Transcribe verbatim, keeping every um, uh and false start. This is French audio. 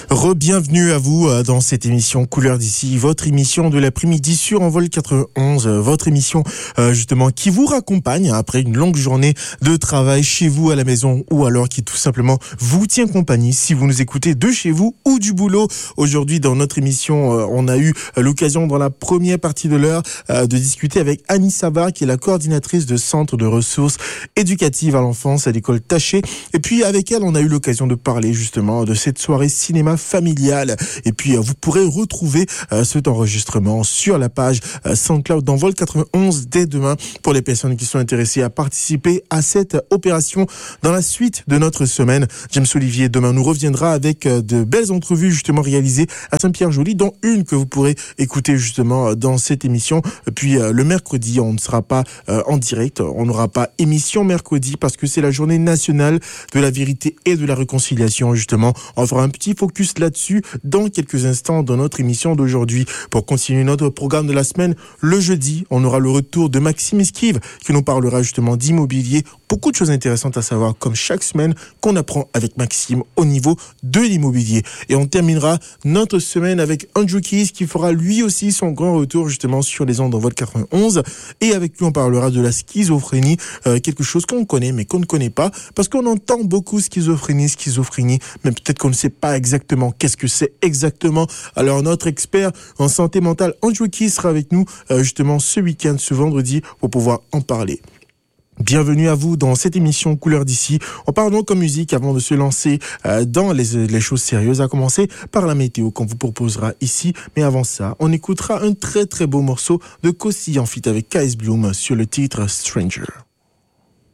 Re-bienvenue à vous dans cette émission Couleur d'ici, votre émission de l'après-midi sur Envol quatre-vingt-onze, votre émission justement qui vous raccompagne après une longue journée de travail chez vous à la maison ou alors qui tout simplement vous tient compagnie si vous nous écoutez de chez vous ou du boulot. Aujourd'hui dans notre émission, on a eu l'occasion dans la première partie de l'heure de discuter avec Annie Savard qui est la coordinatrice de centre de ressources éducatives à l'enfance à l'école Taché. Et puis avec elle, on a eu l'occasion de parler justement de cette soirée cinéma familiale. Et puis vous pourrez retrouver euh, cet enregistrement sur la page euh, SoundCloud d'Envol quatre-vingt-onze dès demain pour les personnes qui sont intéressées à participer à cette opération dans la suite de notre semaine. James Olivier demain nous reviendra avec euh, de belles entrevues justement réalisées à Saint-Pierre-Joly, dont une que vous pourrez écouter justement dans cette émission. Et puis euh, le mercredi, on ne sera pas euh, en direct, on n'aura pas émission mercredi parce que c'est la journée nationale de la vérité et de la réconciliation justement. On fera un petit focus là-dessus dans quelques instants dans notre émission d'aujourd'hui. Pour continuer notre programme de la semaine, le jeudi, on aura le retour de Maxime Esquive qui nous parlera justement d'immobilier. Beaucoup de choses intéressantes à savoir comme chaque semaine qu'on apprend avec Maxime au niveau de l'immobilier. Et on terminera notre semaine avec Andrew Keys qui fera lui aussi son grand retour justement sur les ondes d'Envol quatre-vingt-onze. Et avec lui, on parlera de la schizophrénie, euh, quelque chose qu'on connaît mais qu'on ne connaît pas parce qu'on entend beaucoup schizophrénie, schizophrénie, mais peut-être qu'on ne sait pas exactement qu'est-ce que c'est exactement. Alors notre expert en santé mentale, Andrew Keys, sera avec nous euh, justement ce week-end, ce vendredi, pour pouvoir en parler. Bienvenue à vous dans cette émission Couleur d'ici. On parle donc en musique avant de se lancer euh, dans les, les choses sérieuses, à commencer par la météo qu'on vous proposera ici. Mais avant ça, on écoutera un très très beau morceau de Kossi en feat avec K S Bloom sur le titre Stranger.